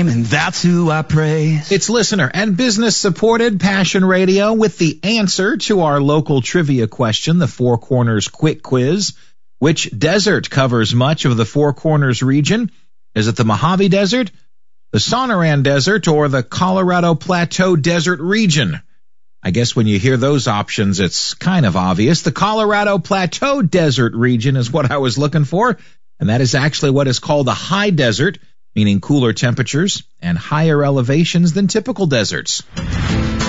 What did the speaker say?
And that's who I praise. It's listener and business supported Passion Radio with the answer to our local trivia question, the Four Corners Quick Quiz. Which desert covers much of the Four Corners region? Is it the Mojave Desert, the Sonoran Desert, or the Colorado Plateau Desert region? I guess when you hear those options, it's kind of obvious. The Colorado Plateau Desert region is what I was looking for, and that is actually what is called a high desert, meaning cooler temperatures and higher elevations than typical deserts.